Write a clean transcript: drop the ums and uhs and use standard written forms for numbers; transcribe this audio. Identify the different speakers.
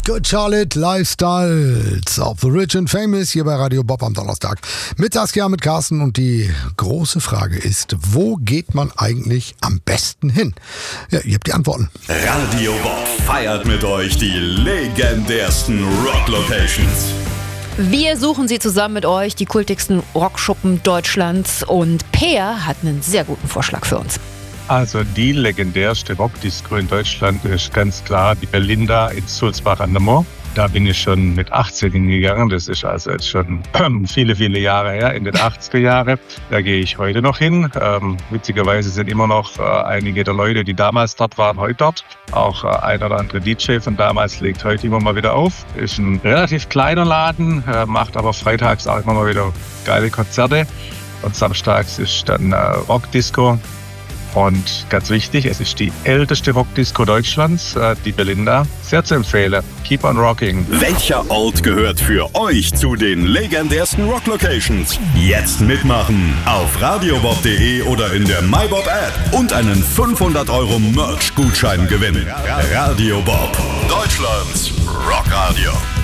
Speaker 1: Good Charlotte Lifestyles auf The Rich and Famous hier bei Radio Bob am Donnerstag. Mit Saskia, mit Carsten und die große Frage ist, wo geht man eigentlich am besten hin? Ja, ihr habt die Antworten.
Speaker 2: Radio Bob feiert mit euch die legendärsten Rock-Locations.
Speaker 3: Wir suchen sie zusammen mit euch, die kultigsten Rockschuppen Deutschlands, und Peer hat einen sehr guten Vorschlag für uns.
Speaker 4: Also die legendärste Rockdisco in Deutschland ist ganz klar die Belinda in Sulzbach an der Moor. Da bin ich schon mit 18 hingegangen. Das ist also jetzt schon viele, viele Jahre her, in den 80er Jahren. Da gehe ich heute noch hin. Witzigerweise sind immer noch einige der Leute, die damals dort waren, heute dort. Auch ein oder andere DJ von damals legt heute immer mal wieder auf. Ist ein relativ kleiner Laden, macht aber freitags auch immer mal wieder geile Konzerte. Und samstags ist dann Rockdisco. Und ganz wichtig, es ist die älteste Rockdisco Deutschlands, die Belinda. Sehr zu empfehlen. Keep on rocking.
Speaker 2: Welcher Ort gehört für euch zu den legendärsten Rock-Locations? Jetzt mitmachen auf radiobob.de oder in der MyBob-App und einen 500 € Merch-Gutschein gewinnen. Radio Bob, Deutschlands Rockradio.